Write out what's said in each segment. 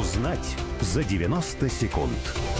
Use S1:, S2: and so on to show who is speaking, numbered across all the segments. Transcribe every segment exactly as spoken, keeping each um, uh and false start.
S1: Узнать за девяносто секунд.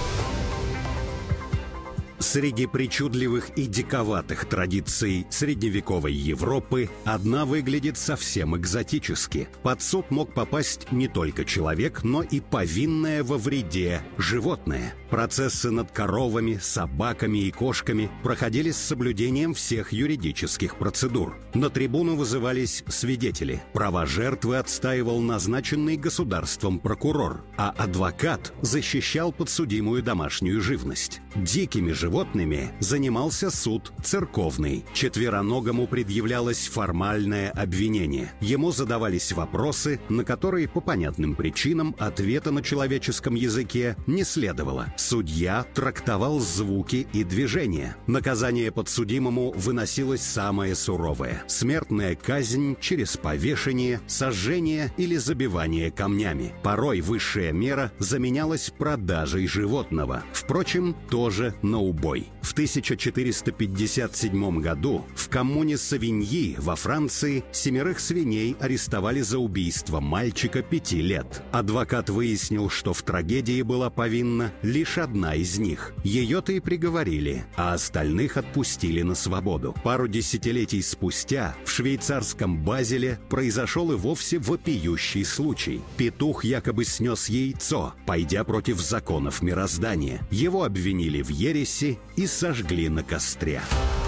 S1: Среди причудливых и диковатых традиций средневековой Европы одна выглядит совсем экзотически. Под суд мог попасть не только человек, но и повинное во вреде животное. Процессы над коровами, собаками и кошками проходили с соблюдением всех юридических процедур. На трибуну вызывались свидетели. Права жертвы отстаивал назначенный государством прокурор, а адвокат защищал подсудимую домашнюю живность. Дикими животными занимался суд церковный. Четвероногому предъявлялось формальное обвинение. Ему задавались вопросы, на которые по понятным причинам ответа на человеческом языке не следовало. Судья трактовал звуки и движения. Наказание подсудимому выносилось самое суровое – смертная казнь через повешение, сожжение или забивание камнями. Порой высшая мера заменялась продажей животного. Впрочем, тоже на убой. В тысяча четыреста пятьдесят седьмом году в коммуне Савиньи во Франции семерых свиней арестовали за убийство мальчика пяти лет. Адвокат выяснил, что в трагедии была повинна лишь одна из них. Ее-то и приговорили, а остальных отпустили на свободу. Пару десятилетий спустя в швейцарском Базеле произошел и вовсе вопиющий случай. Петух якобы снес яйцо, пойдя против законов мироздания. Его обвинили в ереси и сожгли на костре.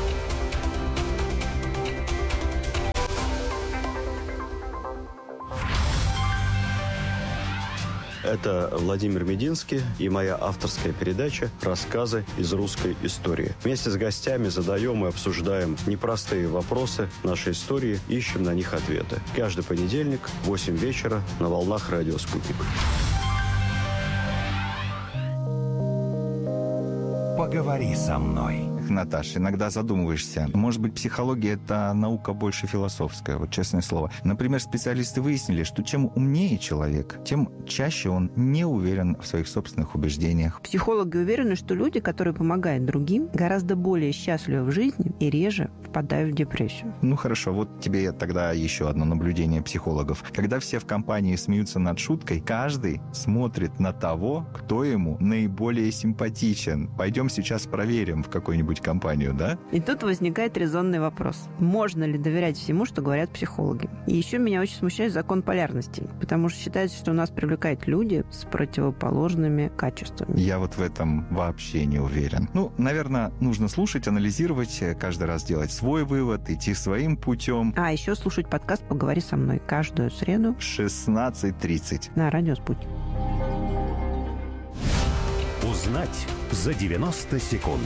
S2: Это Владимир Мединский и моя авторская передача «Рассказы из русской истории». Вместе с гостями задаем и обсуждаем непростые вопросы нашей истории, ищем на них ответы. Каждый понедельник в восемь вечера на волнах радио «Спутник».
S1: Поговори со мной.
S3: Наташ, иногда задумываешься. Может быть, психология – это наука больше философская, вот честное слово. Например, специалисты выяснили, что чем умнее человек, тем чаще он не уверен в своих собственных убеждениях.
S4: Психологи уверены, что люди, которые помогают другим, гораздо более счастливы в жизни и реже впадают в депрессию.
S3: Ну хорошо, вот тебе тогда еще одно наблюдение психологов. Когда все в компании смеются над шуткой, каждый смотрит на того, кто ему наиболее симпатичен. Пойдем сейчас проверим в какой-нибудь компанию, да?
S4: И тут возникает резонный вопрос. Можно ли доверять всему, что говорят психологи? И еще меня очень смущает закон полярности, потому что считается, что нас привлекают люди с противоположными качествами.
S3: Я вот в этом вообще не уверен. Ну, наверное, нужно слушать, анализировать, каждый раз делать свой вывод, идти своим путем.
S4: А еще слушать подкаст «Поговори со мной» каждую среду
S3: в шестнадцать тридцать
S4: на радио «Спутник».
S1: Узнать за девяносто секунд.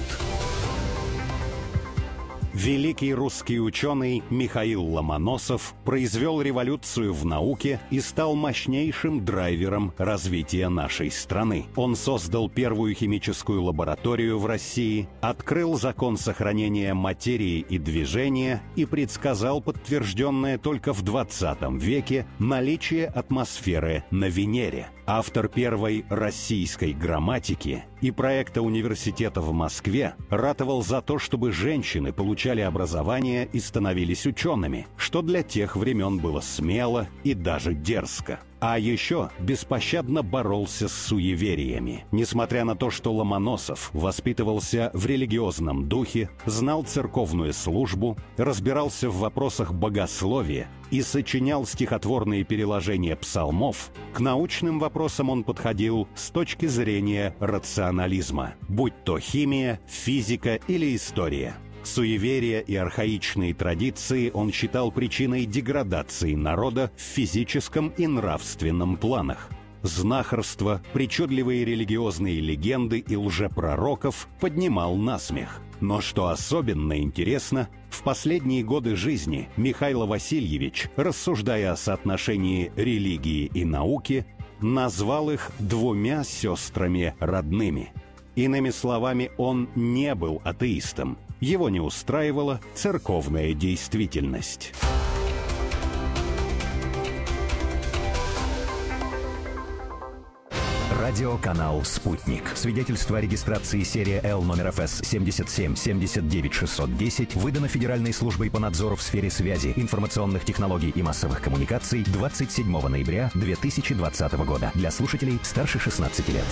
S1: Великий русский ученый Михаил Ломоносов произвел революцию в науке и стал мощнейшим драйвером развития нашей страны. Он создал первую химическую лабораторию в России, открыл закон сохранения материи и движения и предсказал подтвержденное только в двадцатом веке наличие атмосферы на Венере. Автор первой российской грамматики и проекта университета в Москве ратовал за то, чтобы женщины получали образование и становились учеными, что для тех времен было смело и даже дерзко. А еще беспощадно боролся с суевериями. Несмотря на то, что Ломоносов воспитывался в религиозном духе, знал церковную службу, разбирался в вопросах богословия и сочинял стихотворные переложения псалмов, к научным вопросам он подходил с точки зрения рационализма, будь то химия, физика или история. Суеверия и архаичные традиции он считал причиной деградации народа в физическом и нравственном планах. Знахарство, причудливые религиозные легенды и лжепророков поднимал на смех. Но что особенно интересно, в последние годы жизни Михаил Васильевич, рассуждая о соотношении религии и науки, назвал их двумя сестрами родными. Иными словами, он не был атеистом. Его не устраивала церковная действительность.
S5: Радиоканал «Спутник». Свидетельство о регистрации серия Л номер эф эс семьдесят семь семьдесят девять шестьсот десять выдано Федеральной службой по надзору в сфере связи, информационных технологий и массовых коммуникаций двадцать седьмого ноября две тысячи двадцатого года. Для слушателей старше шестнадцати лет.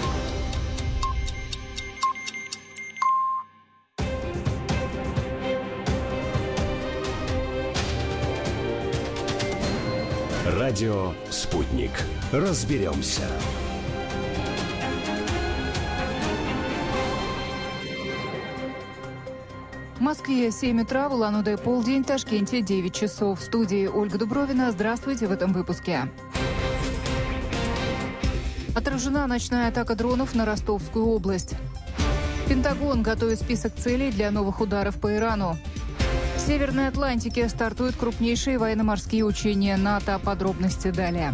S1: Радио «Спутник». Разберемся.
S6: В Москве семь утра, в Улан-Удэ полдень, в Ташкенте девять часов. В студии Ольга Дубровина. Здравствуйте в этом выпуске. Отражена ночная атака дронов на Ростовскую область. Пентагон готовит список целей для новых ударов по Ирану. В Северной Атлантике стартуют крупнейшие военно-морские учения НАТО. Подробности далее.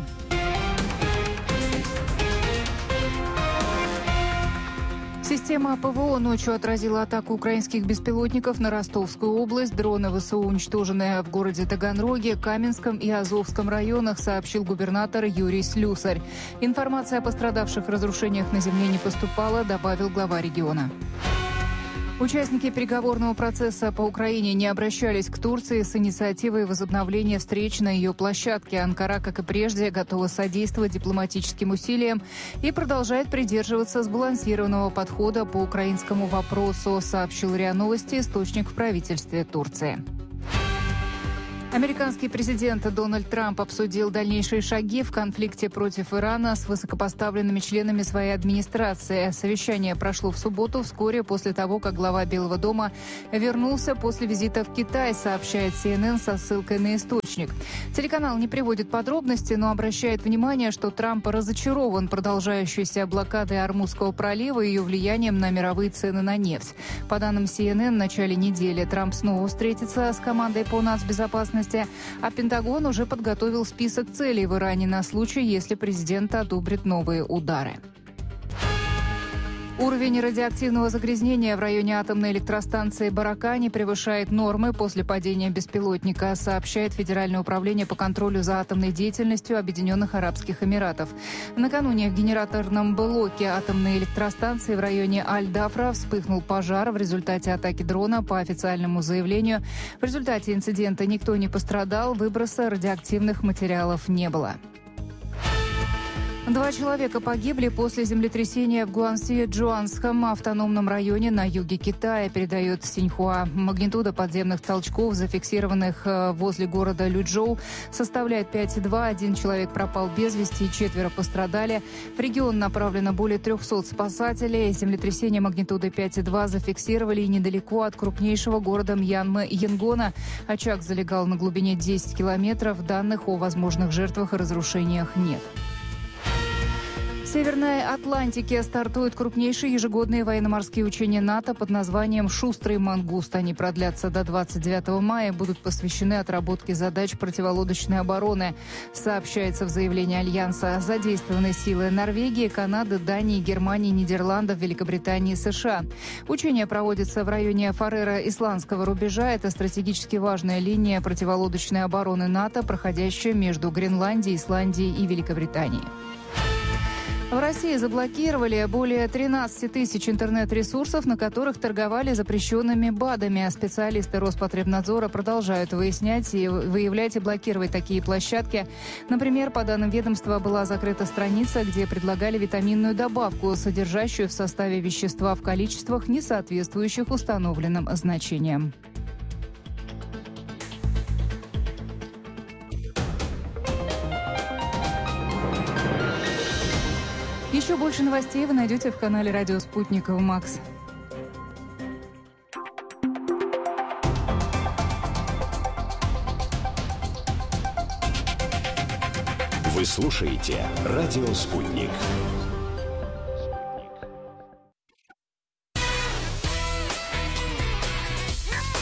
S6: Система ПВО ночью отразила атаку украинских беспилотников на Ростовскую область. Дроны ВСУ уничтожены в городе Таганроге, Каменском и Азовском районах, сообщил губернатор Юрий Слюсарь. Информация о пострадавших разрушениях на земле не поступала, добавил глава региона. Участники переговорного процесса по Украине не обращались к Турции с инициативой возобновления встреч на ее площадке. Анкара, как и прежде, готова содействовать дипломатическим усилиям и продолжает придерживаться сбалансированного подхода по украинскому вопросу, сообщил РИА Новости источник в правительстве Турции. Американский президент Дональд Трамп обсудил дальнейшие шаги в конфликте против Ирана с высокопоставленными членами своей администрации. Совещание прошло в субботу, вскоре после того, как глава Белого дома вернулся после визита в Китай, сообщает си эн эн со ссылкой на источник. Телеканал не приводит подробности, но обращает внимание, что Трамп разочарован продолжающейся блокадой Ормузского пролива и ее влиянием на мировые цены на нефть. По данным си эн эн, в начале недели Трамп снова встретится с командой по нацбезопасности, а Пентагон уже подготовил список целей в Иране на случай, если президент одобрит новые удары. Уровень радиоактивного загрязнения в районе атомной электростанции Баракани превышает нормы после падения беспилотника, сообщает Федеральное управление по контролю за атомной деятельностью Объединенных Арабских Эмиратов. Накануне в генераторном блоке атомной электростанции в районе Аль-Дафра вспыхнул пожар в результате атаки дрона. По официальному заявлению, в результате инцидента никто не пострадал, выброса радиоактивных материалов не было. Два человека погибли после землетрясения в Гуанси-Джуанском автономном районе на юге Китая, передает Синьхуа. Магнитуда подземных толчков, зафиксированных возле города Лючжоу, составляет пять и два. Один человек пропал без вести, четверо пострадали. В регион направлено более трехсот спасателей. Землетрясение магнитудой пять и два зафиксировали недалеко от крупнейшего города Мьянмы Янгона. Очаг залегал на глубине десять километров. Данных о возможных жертвах и разрушениях нет. В Северной Атлантике стартуют крупнейшие ежегодные военно-морские учения НАТО под названием «Шустрый мангуст». Они продлятся до двадцать девятого мая и будут посвящены отработке задач противолодочной обороны, сообщается в заявлении Альянса. Задействованы силы Норвегии, Канады, Дании, Германии, Нидерландов, Великобритании и США. Учения проводятся в районе Фарера-Исландского рубежа. Это стратегически важная линия противолодочной обороны НАТО, проходящая между Гренландией, Исландией и Великобританией. В России заблокировали более тринадцати тысяч интернет-ресурсов, на которых торговали запрещенными БАДами. Специалисты Роспотребнадзора продолжают выяснять и выявлять и блокировать такие площадки. Например, по данным ведомства, была закрыта страница, где предлагали витаминную добавку, содержащую в составе вещества в количествах, не соответствующих установленным значениям. Еще больше новостей вы найдете в канале «Радио Спутник» в Макс.
S1: Вы слушаете «Радио Спутник».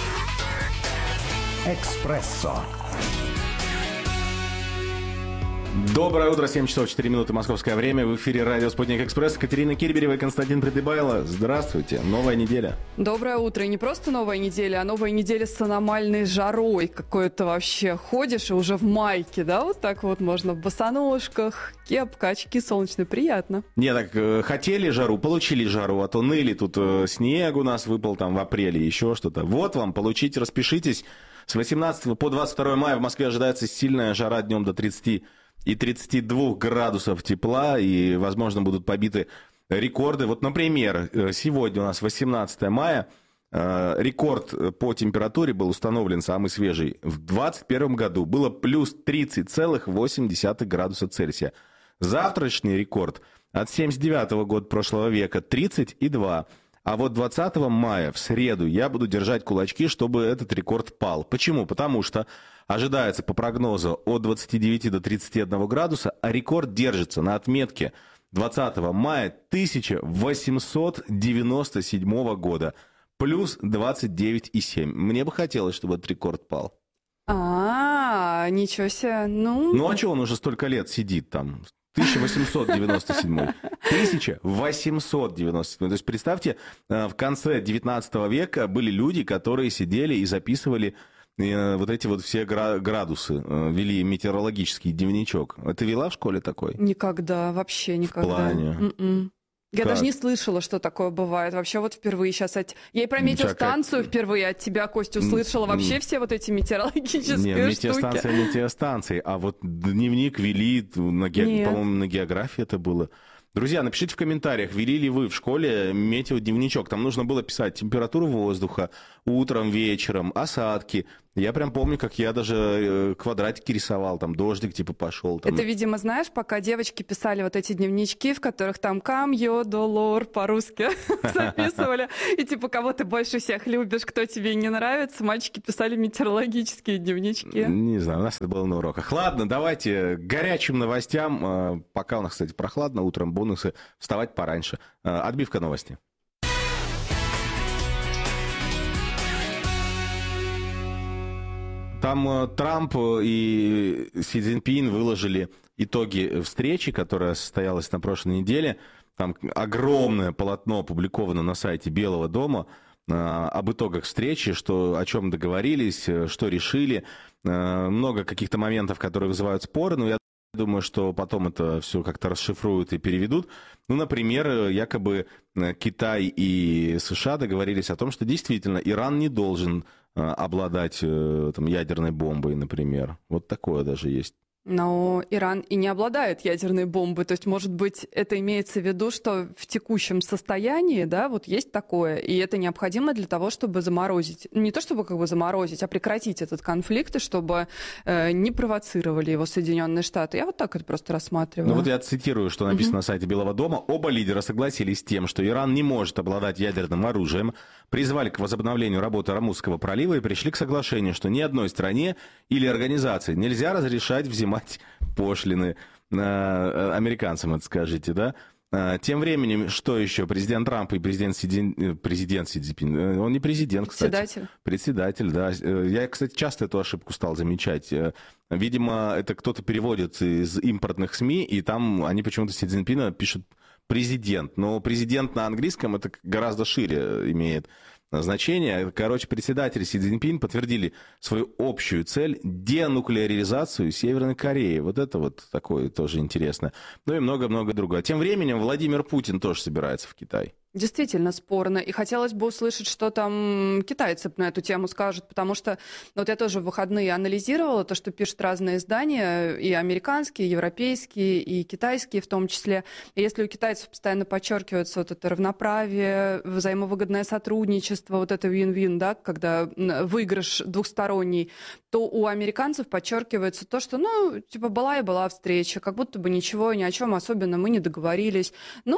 S5: «Экспрессо».
S7: Доброе утро, семь часов четыре минуты московское время. В эфире радио «Спутник Экспресс». Катерина Кирберева и Константин Придыбайло. Здравствуйте. Новая неделя.
S8: Доброе утро. И не просто новая неделя, а новая неделя с аномальной жарой. Какой-то вообще ходишь и уже в майке, да? Вот так вот можно в босоножках, кепка, очки солнечные. Приятно.
S7: Не, так э, хотели жару, получили жару, а то ныли. Тут э, снег у нас выпал там в апреле, еще что-то. Вот вам, получите, распишитесь. С восемнадцатого по двадцать второе мая в Москве ожидается сильная жара днем до тридцати и тридцати двух градусов тепла, и, возможно, будут побиты рекорды. Вот, например, сегодня у нас восемнадцатое мая, рекорд по температуре был установлен, самый свежий, в двадцать первом году. Было плюс тридцать целых восемь десятых градуса Цельсия. Завтрашний рекорд от семьдесят девятого года прошлого века тридцать и два. А вот двадцатого мая, в среду, я буду держать кулачки, чтобы этот рекорд пал. Почему? Потому что ожидается по прогнозу от двадцати девяти до тридцати одного градуса, а рекорд держится на отметке двадцатого мая тысяча восемьсот девяносто седьмого года. Плюс двадцать девять и семь. Мне бы хотелось, чтобы этот рекорд пал.
S8: А, ничего себе. Ну,
S7: ну а что он уже столько лет сидит там? тысяча восемьсот девяносто седьмой. тысяча восемьсот девяносто седьмой. То есть представьте, в конце девятнадцатого века были люди, которые сидели и записывали вот эти вот все градусы, вели метеорологический дневничок. Ты вела в школе такой?
S8: Никогда, вообще никогда.
S7: В плане?
S8: Mm-mm. Я
S7: Как?
S8: даже не слышала, что такое бывает. Вообще вот впервые сейчас... От... Я и про метеостанцию как... впервые от тебя, Костя, услышала. Вообще все вот эти метеорологические
S7: не,
S8: штуки.
S7: Метеостанция, метеостанции. А вот дневник вели, на ге... по-моему, на географии это было. Друзья, напишите в комментариях, вели ли вы в школе метеодневничок. Там нужно было писать температуру воздуха, утром, вечером, осадки. Я прям помню, как я даже квадратики рисовал, там дождик типа пошел. Там.
S8: Это, видимо, знаешь, пока девочки писали вот эти дневнички, в которых там камьо, долор по-русски записывали. И типа, кого ты больше всех любишь, кто тебе не нравится, мальчики писали метеорологические дневнички.
S7: Не знаю, у нас это было на уроках. Ладно, давайте к горячим новостям. Пока у нас, кстати, прохладно, утром бонусы, вставать пораньше. Отбивка новости. Там Трамп и Си Цзиньпин выложили итоги встречи, которая состоялась на прошлой неделе. Там огромное полотно опубликовано на сайте Белого дома об итогах встречи, что, о чем договорились, что решили. Много каких-то моментов, которые вызывают споры, но я думаю, что потом это все как-то расшифруют и переведут. Ну, например, якобы Китай и США договорились о том, что действительно Иран не должен обладать там, ядерной бомбой, например. Вот такое даже есть.
S8: Но Иран и не обладает ядерной бомбой. То есть, может быть, это имеется в виду, что в текущем состоянии, да, вот есть такое, и это необходимо для того, чтобы заморозить. Не то чтобы как бы заморозить, а прекратить этот конфликт, и чтобы э, не провоцировали его Соединенные Штаты. Я вот так это просто рассматриваю.
S7: Ну вот я цитирую, что написано uh-huh. на сайте Белого дома. Оба лидера согласились с тем, что Иран не может обладать ядерным оружием, призвали к возобновлению работы Ормузского пролива и пришли к соглашению, что ни одной стране или организации нельзя разрешать взимать пошлины э, американцам, это скажите, да? Тем временем, что еще? Президент Трамп и президент Си Цзинь... президент Си Цзиньпин, он не президент, кстати.
S8: Председатель.
S7: Председатель, да. Я, кстати, часто эту ошибку стал замечать. Видимо, это кто-то переводит из импортных СМИ, и там они почему-то Си Цзиньпина пишут президент. Но президент на английском это гораздо шире имеет значение. Короче, председатель Си Цзиньпин подтвердили свою общую цель — денуклеаризацию Северной Кореи. Вот это вот такое тоже интересно. Ну и много-много другого. Тем временем Владимир Путин тоже собирается в Китай.
S8: Действительно спорно. И хотелось бы услышать, что там китайцы на эту тему скажут, потому что вот я тоже в выходные анализировала то, что пишут разные издания, и американские, и европейские, и китайские в том числе. И если у китайцев постоянно подчеркивается вот это равноправие, взаимовыгодное сотрудничество, вот это win-win, да, когда выигрыш двухсторонний, то у американцев подчеркивается то, что, ну, типа, была и была встреча, как будто бы ничего, ни о чем особенно мы не договорились.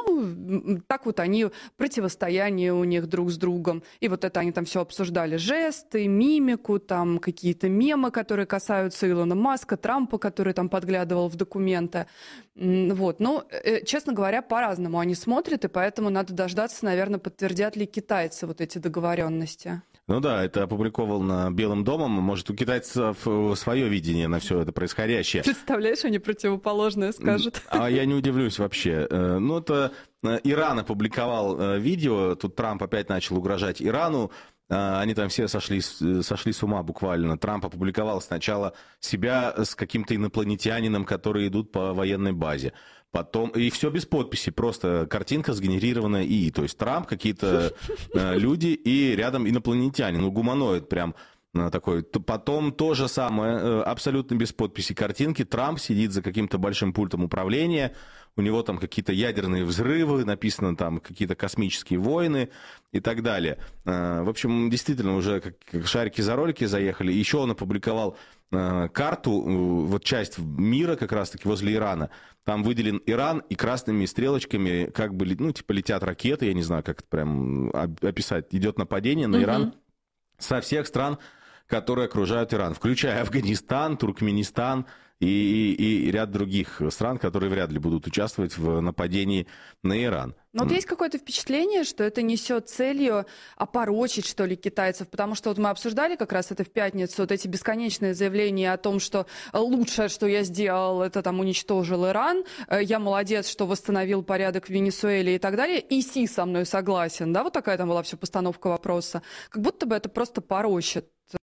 S8: Ну, так вот они... противостояние у них друг с другом. И вот это они там все обсуждали. Жесты, мимику, там какие-то мемы, которые касаются Илона Маска, Трампа, который там подглядывал в документы. Вот. Ну, честно говоря, по-разному они смотрят, и поэтому надо дождаться, наверное, подтвердят ли китайцы вот эти договоренности.
S7: Ну да, это опубликовано Белым домом. Может, у китайцев свое видение на все это происходящее.
S8: Представляешь, они противоположное скажут.
S7: А я не удивлюсь вообще. Ну, это Иран опубликовал видео. Тут Трамп опять начал угрожать Ирану. Они там все сошли, сошли с ума буквально. Трамп опубликовал сначала себя с каким-то инопланетянином, которые идут по военной базе. Потом, и все без подписи, просто картинка сгенерированная ИИ. То есть Трамп, какие-то э, люди и рядом инопланетянин, ну, гуманоид прям э, такой. Потом то же самое, э, абсолютно без подписи картинки. Трамп сидит за каким-то большим пультом управления, у него там какие-то ядерные взрывы, написано там какие-то космические войны и так далее. Э, в общем, действительно, уже как, как шарики за ролики заехали. Еще он опубликовал э, карту, э, вот часть мира как раз-таки возле Ирана. Там выделен Иран, и красными стрелочками как бы, ну, типа летят ракеты, я не знаю, как это прям описать. Идет нападение на Иран uh-huh. со всех стран, которые окружают Иран, включая Афганистан, Туркменистан и, и, и ряд других стран, которые вряд ли будут участвовать в нападении на Иран.
S8: Но вот есть какое-то впечатление, что это несет целью опорочить, что ли, китайцев, потому что вот мы обсуждали как раз это в пятницу, вот эти бесконечные заявления о том, что лучшее, что я сделал, это там уничтожил Иран, я молодец, что восстановил порядок в Венесуэле и так далее, и Си со мной согласен, да, вот такая там была все постановка вопроса, как будто бы это просто порочит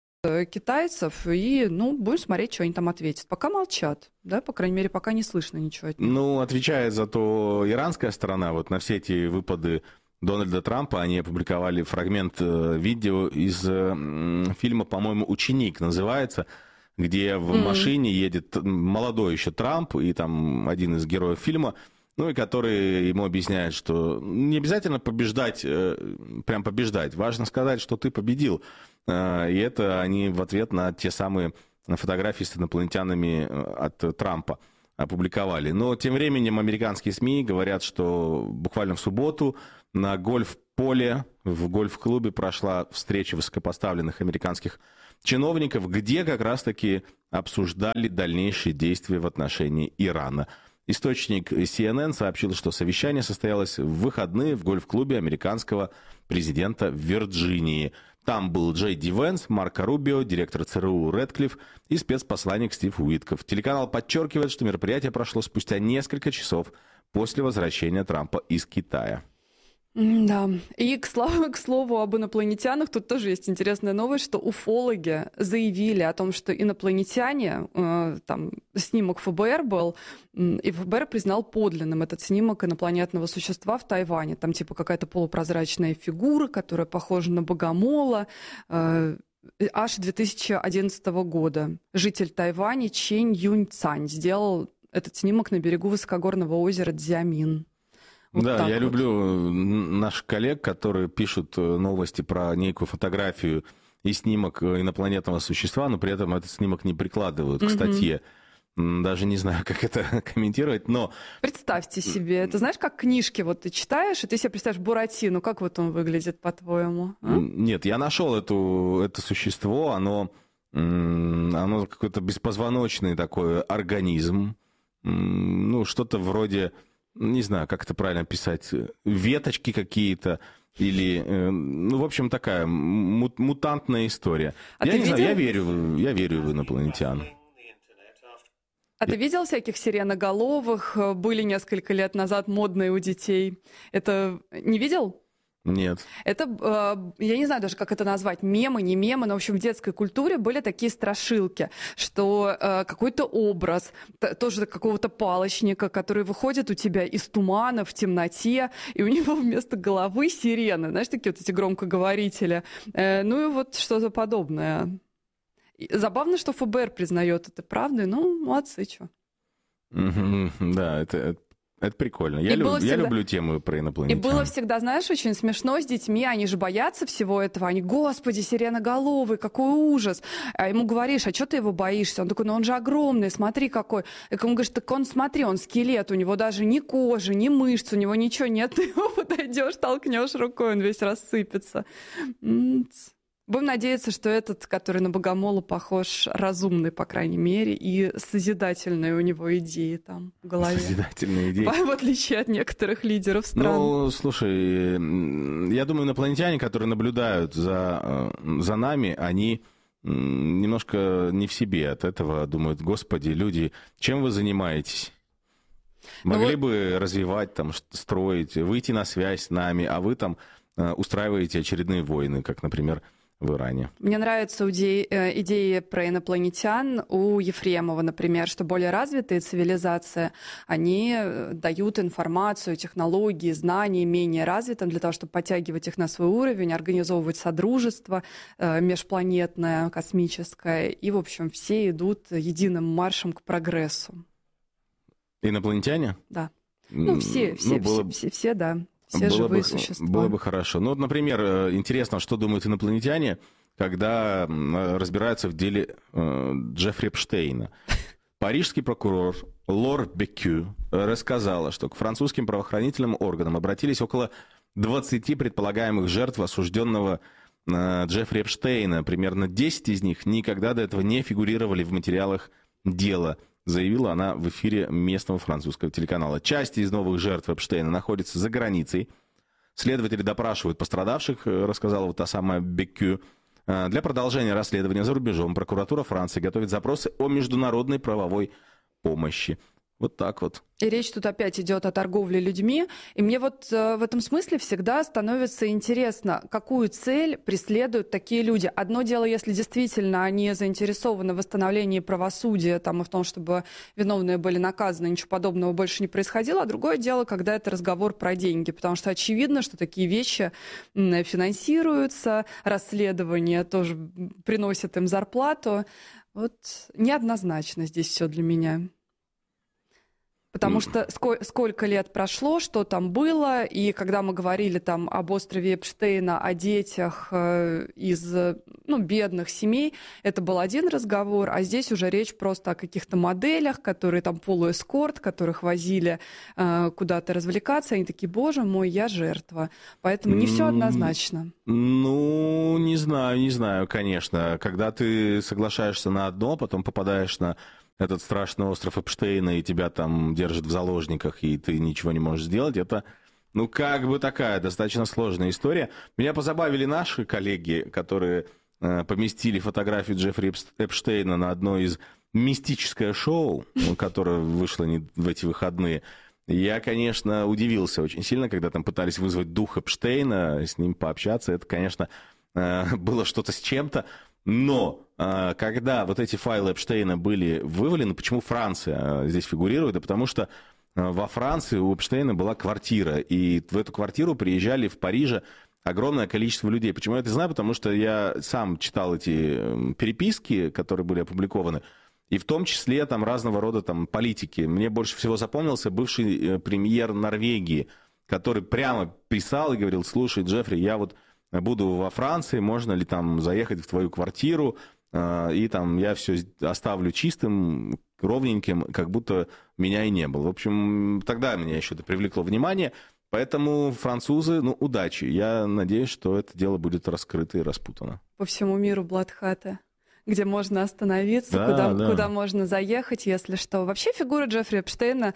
S8: китайцев, и, ну, будем смотреть, что они там ответят. Пока молчат, да, по крайней мере, пока не слышно ничего от них.
S7: Ну, отвечает зато иранская сторона, вот на все эти выпады Дональда Трампа, они опубликовали фрагмент видео из фильма, по-моему, «Ученик» называется, где в mm. машине едет молодой еще Трамп, и там один из героев фильма, ну, и который ему объясняет, что не обязательно побеждать, прям побеждать, важно сказать, что ты победил. И это они в ответ на те самые фотографии с инопланетянами от Трампа опубликовали. Но тем временем американские СМИ говорят, что буквально в субботу на гольф-поле в гольф-клубе прошла встреча высокопоставленных американских чиновников, где как раз-таки обсуждали дальнейшие действия в отношении Ирана. Источник Си Эн Эн сообщил, что совещание состоялось в выходные в гольф-клубе американского президента в Вирджинии. Там был Джей Ди Венс, Марко Рубио, директор ЦРУ Рэдклифф и спецпосланник Стив Уитков. Телеканал подчеркивает, что мероприятие прошло спустя несколько часов после возвращения Трампа из Китая.
S8: Да, и к слову, к слову об инопланетянах, тут тоже есть интересная новость, что уфологи заявили о том, что инопланетяне, э, там снимок Эф Бэ Эр был, и Эф Бэ Эр признал подлинным этот снимок инопланетного существа в Тайване. Там типа какая-то полупрозрачная фигура, которая похожа на богомола, э, аж две тысячи одиннадцатого года. Житель Тайваня Чэнь Юнь Цань сделал этот снимок на берегу высокогорного озера Цзямин. Вот
S7: да, я
S8: вот.
S7: люблю наших коллег, которые пишут новости про некую фотографию и снимок инопланетного существа, но при этом этот снимок не прикладывают к статье. Mm-hmm. Даже не знаю, как это комментировать, но...
S8: Представьте себе, это знаешь, как книжки вот ты читаешь, и ты себе представляешь Буратино, как вот он выглядит, по-твоему? А?
S7: Нет, я нашел эту, это существо, оно, оно какой-то беспозвоночный такой организм, ну, что-то вроде... Не знаю, как это правильно писать, веточки какие-то, или, ну, в общем, такая мутантная история.
S8: А
S7: я
S8: ты
S7: не
S8: видел?
S7: знаю, я верю, я верю в инопланетян.
S8: А ты видел всяких сиреноголовых? Были несколько лет назад модные у детей. Это не видел?
S7: Нет.
S8: Это, я не знаю даже, как это назвать, мемы, не мемы, но, в общем, в детской культуре были такие страшилки, что какой-то образ, тоже какого-то палочника, который выходит у тебя из тумана в темноте, и у него вместо головы сирены, знаешь, такие вот эти громкоговорители. Ну и вот что-то подобное. Забавно, что Эф Бэ Эр признает это правдой, ну, молодцы, что.
S7: Да, это... Это прикольно. Я, люб... всегда... я люблю тему про инопланетян.
S8: И было всегда, знаешь, очень смешно с детьми. Они же боятся всего этого. Они, господи, сиреноголовый, какой ужас. А ему говоришь, а что ты его боишься? Он такой, ну он же огромный, смотри какой. И ему говоришь, так он, смотри, он скелет, у него даже ни кожи, ни мышц, у него ничего нет. Ты его подойдешь, толкнешь рукой, он весь рассыпется. Будем надеяться, что этот, который на Богомола похож, разумный, по крайней мере, и созидательные у него идеи там в голове.
S7: Созидательные идеи.
S8: В отличие от некоторых лидеров стран.
S7: Ну, слушай, я думаю, инопланетяне, которые наблюдают за, за нами, они немножко не в себе от этого, думают: господи, люди, чем вы занимаетесь? Могли ну, бы вот... развивать, там, строить, выйти на связь с нами, а вы там устраиваете очередные войны, как, например, в Иране.
S8: Мне нравятся идеи, идеи про инопланетян у Ефремова, например, что более развитые цивилизации, они дают информацию, технологии, знания менее развитым для того, чтобы подтягивать их на свой уровень, организовывать содружество межпланетное, космическое, и, в общем, все идут единым маршем к прогрессу.
S7: Инопланетяне?
S8: Да. Ну, все, все,
S7: ну, было...
S8: все, все, все, да. Все
S7: было
S8: живые
S7: бы,
S8: существа.
S7: Было бы хорошо. Ну, вот, например, интересно, что думают инопланетяне, когда разбираются в деле э, Джеффри Эпштейна. Парижский прокурор Лор Бекю рассказала, что к французским правоохранительным органам обратились около двадцати предполагаемых жертв осужденного э, Джеффри Эпштейна. Примерно десять из них никогда до этого не фигурировали в материалах дела, заявила она в эфире местного французского телеканала. Часть из новых жертв Эпштейна находится за границей. Следователи допрашивают пострадавших, рассказала вот та самая Бекю. Для продолжения расследования за рубежом прокуратура Франции готовит запросы о международной правовой помощи. Вот так вот.
S8: И речь тут опять идет о торговле людьми. И мне вот э, в этом смысле всегда становится интересно, какую цель преследуют такие люди. Одно дело, если действительно они заинтересованы в восстановлении правосудия там, и в том, чтобы виновные были наказаны, ничего подобного больше не происходило. А другое дело, когда это разговор про деньги. Потому что очевидно, что такие вещи финансируются, расследования тоже приносят им зарплату. Вот неоднозначно здесь все для меня. Потому что сколько, сколько лет прошло, что там было, и когда мы говорили там об острове Эпштейна, о детях э, из ну, бедных семей, это был один разговор, а здесь уже речь просто о каких-то моделях, которые там полуэскорт, которых возили э, куда-то развлекаться, они такие: боже мой, я жертва. Поэтому не все однозначно.
S7: Ну, не знаю, не знаю, конечно. Когда ты соглашаешься на одно, потом попадаешь на этот страшный остров Эпштейна, и тебя там держат в заложниках, и ты ничего не можешь сделать, это, ну, как бы такая достаточно сложная история. Меня позабавили наши коллеги, которые э, поместили фотографию Джеффри Эпштейна на одно из мистическое шоу, которое вышло не в эти выходные. Я, конечно, удивился очень сильно, когда там пытались вызвать дух Эпштейна, с ним пообщаться. Это, конечно, э, было что-то с чем-то. Но э, когда вот эти файлы Эпштейна были вывалены, почему Франция здесь фигурирует? Да потому что э, во Франции у Эпштейна была квартира, и в эту квартиру приезжали в Париже огромное количество людей. Почему я это знаю? Потому что я сам читал эти переписки, которые были опубликованы, и в том числе там разного рода там политики. Мне больше всего запомнился бывший премьер Норвегии, который прямо писал и говорил: слушай, Джеффри, я вот буду во Франции, можно ли там заехать в твою квартиру, и там я все оставлю чистым, ровненьким, как будто меня и не было. В общем, тогда меня еще это привлекло внимание. Поэтому французы, ну, удачи. Я надеюсь, что это дело будет раскрыто и распутано.
S8: По всему миру Бладхата, где можно остановиться,
S7: да,
S8: куда,
S7: да.
S8: куда можно заехать, если что. Вообще фигура Джеффри Эпштейна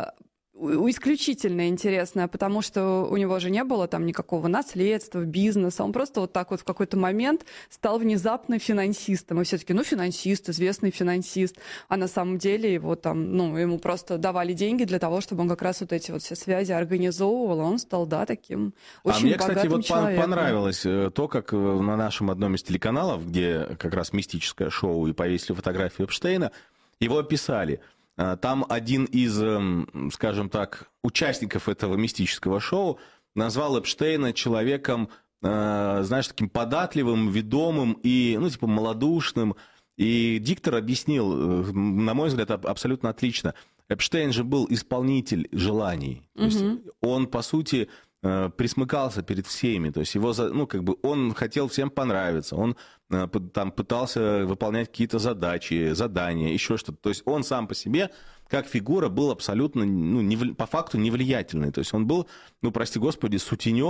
S8: исключительно интересная, потому что у него же не было там никакого наследства, бизнеса. Он просто вот так вот в какой-то момент стал внезапно финансистом. И все таки ну, финансист, известный финансист. А на самом деле его там, ну, ему просто давали деньги для того, чтобы он как раз вот эти вот все связи организовывал. А он стал, да, таким очень богатым человеком. А мне, кстати, вот
S7: человеком. понравилось то, как на нашем одном из телеканалов, где как раз мистическое шоу, и повесили фотографию Эпштейна, его описали. Там один из, скажем так, участников этого мистического шоу назвал Эпштейна человеком, знаешь, таким податливым, ведомым и, ну, типа, малодушным. И диктор объяснил, на мой взгляд, абсолютно отлично. Эпштейн же был исполнитель желаний. То есть он, по сути, присмыкался перед всеми, то есть его, ну, как бы он хотел всем понравиться, он там пытался выполнять какие-то задачи, задания, еще что-то, то есть он сам по себе, как фигура, был абсолютно, ну, не, по факту невлиятельный, то есть он был, ну, прости господи, сутенер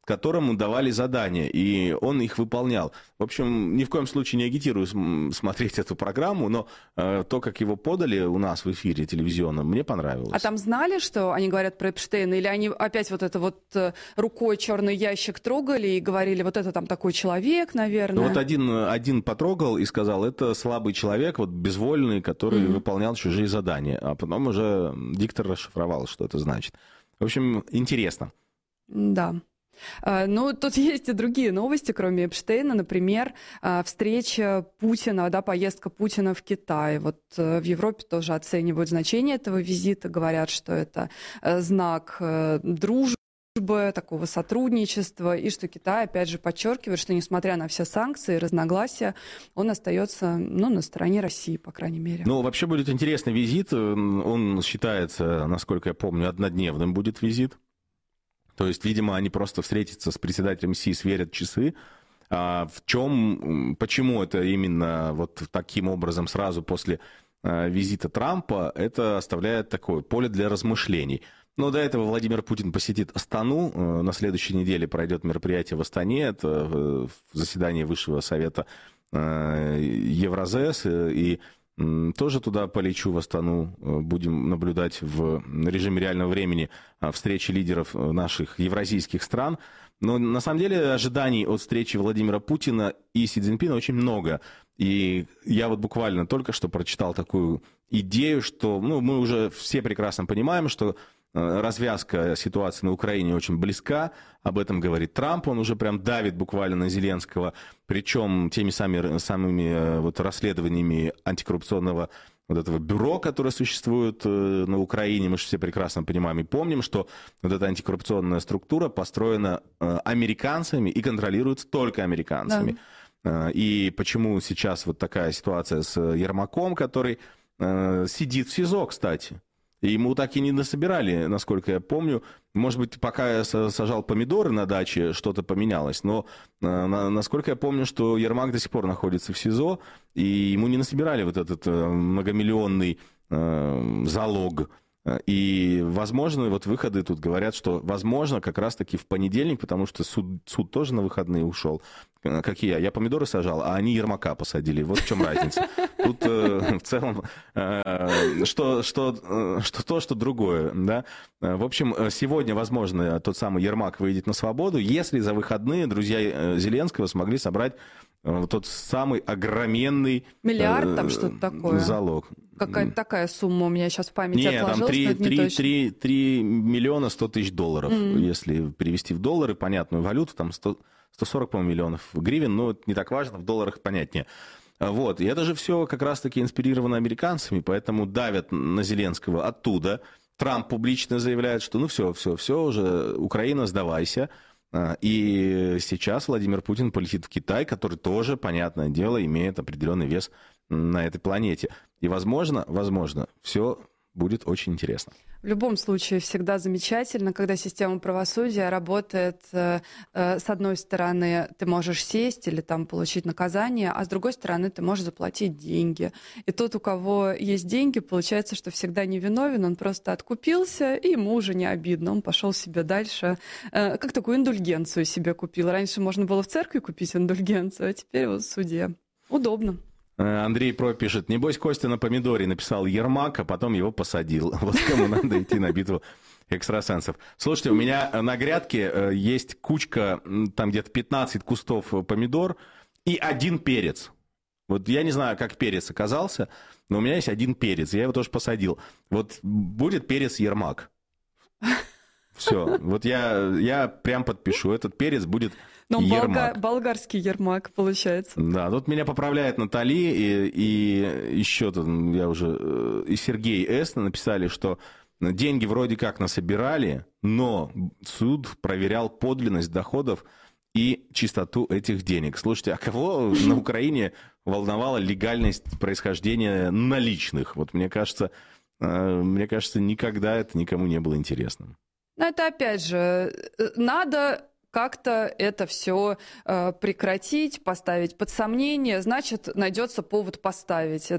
S7: которому давали задания, и он их выполнял. В общем, ни в коем случае не агитирую смотреть эту программу, но э, то, как его подали у нас в эфире телевизионном, мне понравилось.
S8: А там знали, что они говорят про Эпштейна, или они опять вот это вот э, рукой черный ящик трогали и говорили, вот это там такой человек, наверное?
S7: Ну, вот один, один потрогал и сказал, это слабый человек, вот безвольный, который mm-hmm. выполнял чужие задания. А потом уже диктор расшифровал, что это значит. В общем, интересно.
S8: Да. Ну, тут есть и другие новости, кроме Эпштейна. Например, встреча Путина, да, поездка Путина в Китай. Вот в Европе тоже оценивают значение этого визита, говорят, что это знак дружбы, такого сотрудничества, и что Китай, опять же, подчеркивает, что несмотря на все санкции и разногласия, он остается, ну, на стороне России, по крайней мере.
S7: Ну, вообще будет интересный визит. Он считается, насколько я помню, однодневным будет визит. То есть, видимо, они просто встретятся с председателем СИ, сверят часы. А в чем, почему это именно вот таким образом сразу после а, визита Трампа, это оставляет такое поле для размышлений. Но до этого Владимир Путин посетит Астану. На следующей неделе пройдет мероприятие в Астане. Это заседание Высшего совета Евразес. И тоже туда полечу, в Астану. Будем наблюдать в режиме реального времени встречи лидеров наших евразийских стран. Но на самом деле ожиданий от встречи Владимира Путина и Си Цзиньпина очень много. И я вот буквально только что прочитал такую идею, что ну, мы уже все прекрасно понимаем, что развязка ситуации на Украине очень близка. Об этом говорит Трамп. Он уже прям давит буквально на Зеленского. Причем теми самыми, самыми вот расследованиями антикоррупционного вот этого бюро, которое существует на Украине. Мы же все прекрасно понимаем и помним, что вот эта антикоррупционная структура построена американцами и контролируется только американцами. Да. И почему сейчас вот такая ситуация с Ермаком, который сидит в СИЗО, кстати. И ему так и не насобирали, насколько я помню. Может быть, пока я сажал помидоры на даче, что-то поменялось. Но насколько я помню, что Ермак до сих пор находится в СИЗО, и ему не насобирали вот этот многомиллионный залог. И, возможно, вот выходы тут говорят, что, возможно, как раз-таки в понедельник, потому что суд, суд тоже на выходные ушел, как и я. Я помидоры сажал, а они Ермака посадили. Вот в чем разница. Тут э, в целом э, что, что, э, что то, что другое. Да? В общем, сегодня, возможно, тот самый Ермак выйдет на свободу, если за выходные друзья Зеленского смогли собрать тот самый огроменный
S8: миллиард, там что-то такое.
S7: Залог.
S8: Какая-то такая сумма у меня сейчас в памяти
S7: Нет,
S8: отложилась,
S7: там
S8: но это не точно.
S7: три миллиона сто тысяч долларов. Mm-hmm. Если перевести в доллары, понятную валюту, там сто, сто сорок, по-моему, миллионов гривен, но это не так важно, в долларах понятнее. Вот. И это же все как раз-таки инспирировано американцами, поэтому давят на Зеленского оттуда. Трамп публично заявляет, что ну все, все, все уже, Украина, сдавайся. И сейчас Владимир Путин полетит в Китай, который тоже, понятное дело, имеет определенный вес на этой планете. И, возможно, возможно, все будет очень интересно.
S8: В любом случае, всегда замечательно, когда система правосудия работает, э, э, с одной стороны, ты можешь сесть или там получить наказание, а с другой стороны, ты можешь заплатить деньги. И тот, у кого есть деньги, получается, что всегда невиновен, он просто откупился, и ему уже не обидно, он пошел себе дальше, э, как такую индульгенцию себе купил. Раньше можно было в церкви купить индульгенцию, а теперь вот в суде. Удобно.
S7: Андрей Про пишет, небось Костя на помидоре написал Ермак, а потом его посадил. Вот кому надо идти на битву экстрасенсов. Слушайте, у меня на грядке есть кучка, там где-то пятнадцать кустов помидор и один перец. Вот я не знаю, как перец оказался, но у меня есть один перец, я его тоже посадил. Вот будет перец Ермак. Все, вот я, я прям подпишу, этот перец будет
S8: Но
S7: Ермак.
S8: Болга- болгарский Ермак, получается.
S7: Да, тут меня поправляет Натали, и, и еще тут я уже, и Сергей С. написали, что деньги вроде как насобирали, но суд проверял подлинность доходов и чистоту этих денег. Слушайте, а кого на Украине волновала легальность происхождения наличных? Вот мне кажется, мне кажется, никогда это никому не было интересным.
S8: Но это опять же, надо как-то это все э, прекратить, поставить под сомнение, значит, найдется повод поставить. Это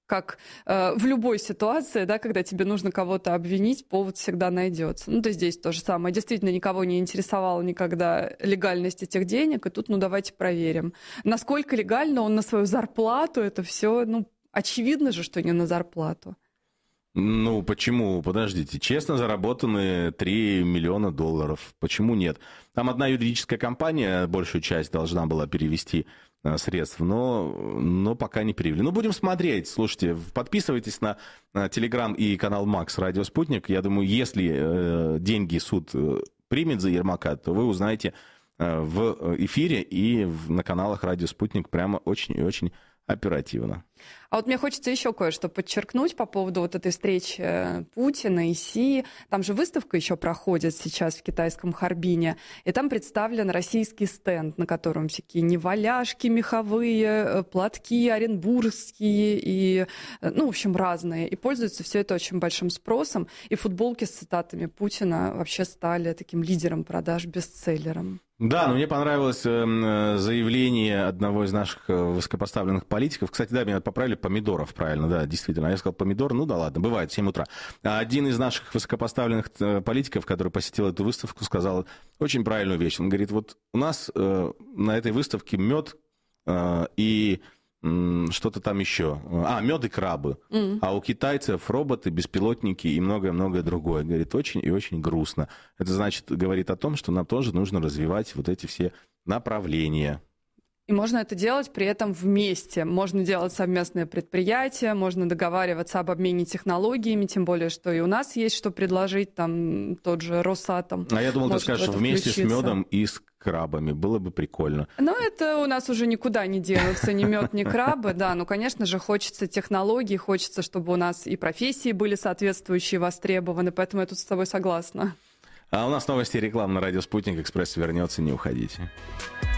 S8: как э, в любой ситуации, да, когда тебе нужно кого-то обвинить, повод всегда найдется. Ну, то есть здесь то же самое. Действительно, никого не интересовала никогда легальность этих денег, и тут, ну, давайте проверим. Насколько легально он на свою зарплату, это все, ну, очевидно же, что не на зарплату.
S7: Ну, почему? Подождите. Честно заработаны три миллиона долларов. Почему нет? Там одна юридическая компания большую часть должна была перевести средств, но, но пока не перевели. Ну, будем смотреть. Слушайте, подписывайтесь на, на Телеграм и канал Макс Радио Спутник. Я думаю, если э, деньги суд примет за Ермака, то вы узнаете э, в эфире и в, на каналах Радио Спутник прямо очень и очень оперативно.
S8: А вот мне хочется еще кое-что подчеркнуть по поводу вот этой встречи Путина и Си. Там же выставка еще проходит сейчас в китайском Харбине, и там представлен российский стенд, на котором всякие неваляшки меховые, платки оренбургские и, ну, в общем, разные. И пользуется все это очень большим спросом. И футболки с цитатами Путина вообще стали таким лидером продаж, бестселлером.
S7: Да, но мне понравилось заявление одного из наших высокопоставленных политиков. Кстати, да, меня поправили, помидоров, правильно, да, действительно. Я сказал помидор, ну да ладно, бывает, семь утра. Один из наших высокопоставленных политиков, который посетил эту выставку, сказал очень правильную вещь. Он говорит, вот у нас на этой выставке мед и что-то там еще. А, мед и крабы. Mm. А у китайцев роботы, беспилотники и многое-многое другое. Говорит, очень и очень грустно. Это значит, говорит о том, что нам тоже нужно развивать вот эти все направления.
S8: И можно это делать при этом вместе. Можно делать совместные предприятия, можно договариваться об обмене технологиями, тем более, что и у нас есть что предложить, там тот же Росатом.
S7: А я думал, ты скажешь, вместе включиться. С медом и с крабами. Было бы прикольно.
S8: Но это у нас уже никуда не денутся, ни мед, ни крабы. Да, ну, конечно же, хочется технологий, хочется, чтобы у нас и профессии были соответствующие, востребованы, поэтому я тут с тобой согласна.
S7: А у нас новости и реклама на радио «Спутник». «Экспресс» вернется, не уходите.